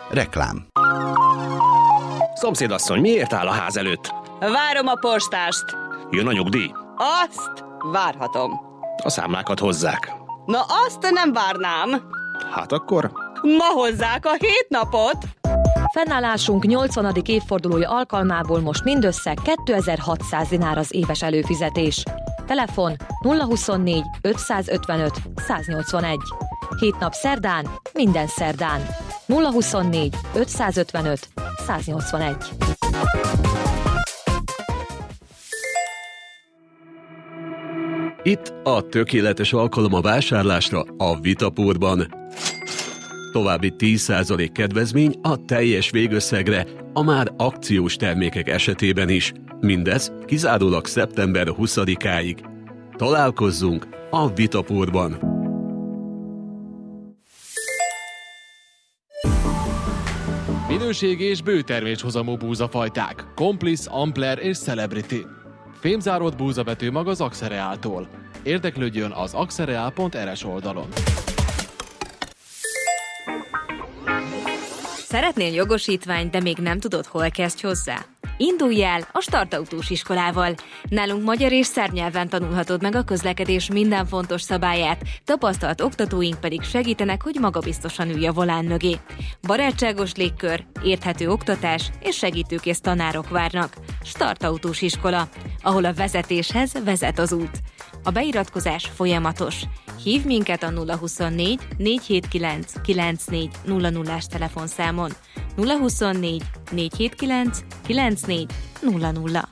Reklám. Szomszédasszony, miért áll a ház előtt? Várom a postást. Jön a nyugdíj? Azt várhatom. A számlákat hozzák. Na azt nem várnám. Hát akkor? Ma hozzák a 7 napot. Fennállásunk 80. évfordulója alkalmából most mindössze 2600 dinár az éves előfizetés. Telefon 024 555 181. 7 nap szerdán, minden szerdán. 024 555 181. Itt a tökéletes alkalom a vásárlásra a Vitapurban. További 10% kedvezmény a teljes végösszegre a már akciós termékek esetében is. Mindez kizárólag szeptember 20-áig. Találkozzunk a Vitapurban! Minőségi és bőterméshozamú búzafajták, Complice, Ampler és Celebrity. Fémzáródott búzavetőmag az Axereáltól. Érdeklődjön az axereal.rs oldalon. Szeretnél jogosítványt, de még nem tudod, hol kezdj hozzá? Indulj el a Startautós iskolával. Nálunk magyar és szerb nyelven tanulhatod meg a közlekedés minden fontos szabályát, tapasztalt oktatóink pedig segítenek, hogy magabiztosan ülj a volán mögé. Barátságos légkör, érthető oktatás és segítőkész tanárok várnak. Startautós iskola, ahol a vezetéshez vezet az út. A beiratkozás folyamatos. Hívd minket a 024 479 9400-as telefonszámon. 024 479 9400.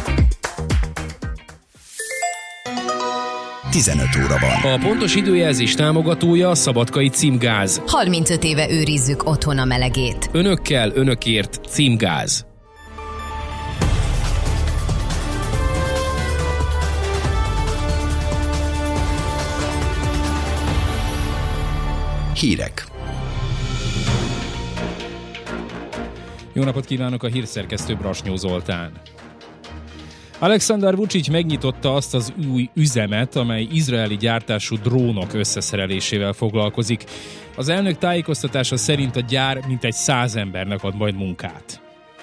15 óra van. A pontos időjelzés támogatója a Szabadkai Címgáz. 35 éve őrizzük otthon a melegét. Önökkel, önökért Címgáz. Hírek. Jó napot kívánok, a hírszerkesztő Brasnyó Zoltán. Alexander Vučić megnyitotta azt az új üzemet, amely izraeli gyártású drónok összeszerelésével foglalkozik. Az elnök tájékoztatása szerint a gyár mintegy 100 embernek ad majd munkát.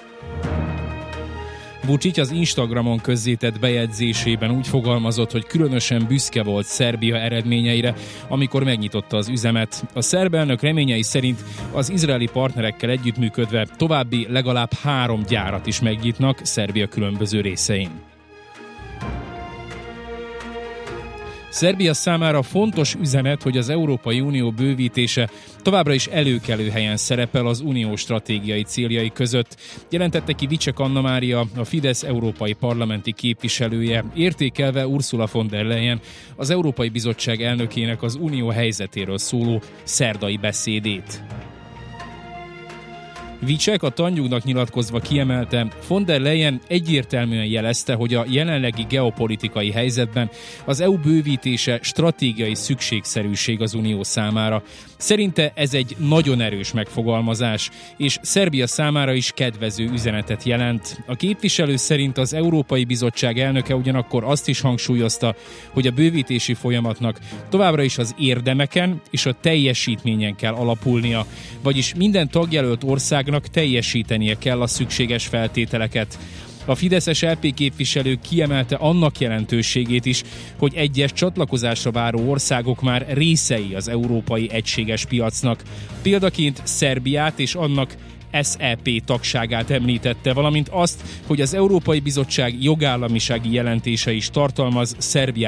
Vučić az Instagramon közzétett bejegyzésében úgy fogalmazott, hogy különösen büszke volt Szerbia eredményeire, amikor megnyitotta az üzemet. A szerb elnök reményei szerint az izraeli partnerekkel együttműködve további legalább 3 gyárat is megnyitnak Szerbia különböző részein. Szerbia számára fontos üzenet, hogy az Európai Unió bővítése továbbra is előkelő helyen szerepel az unió stratégiai céljai között, jelentette ki Vicek Anna Mária, a Fidesz európai parlamenti képviselője, értékelve Ursula von der Leyen, az Európai Bizottság elnökének az unió helyzetéről szóló szerdai beszédét. Vicek a Tanjugnak nyilatkozva kiemelte, von der Leyen egyértelműen jelezte, hogy a jelenlegi geopolitikai helyzetben az EU bővítése stratégiai szükségszerűség az Unió számára. Szerinte ez egy nagyon erős megfogalmazás, és Szerbia számára is kedvező üzenetet jelent. A képviselő szerint az Európai Bizottság elnöke ugyanakkor azt is hangsúlyozta, hogy a bővítési folyamatnak továbbra is az érdemeken és a teljesítményen kell alapulnia, vagyis minden tagjelölt országnak teljesítenie kell a szükséges feltételeket. A fideszes LP képviselő kiemelte annak jelentőségét is, hogy egyes csatlakozásra váró országok már részei az európai egységes piacnak. Példaként Szerbiát és annak SEP tagságát említette, valamint azt, hogy az Európai Bizottság jogállamisági jelentése is tartalmaz Szerbiával